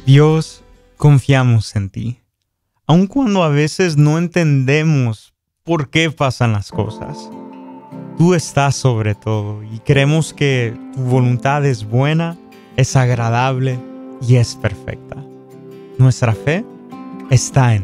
Dios, confiamos en ti, aun cuando a veces no entendemos por qué pasan las cosas. Tú estás sobre todo y creemos que tu voluntad es buena, es agradable y es perfecta. Nuestra fe está en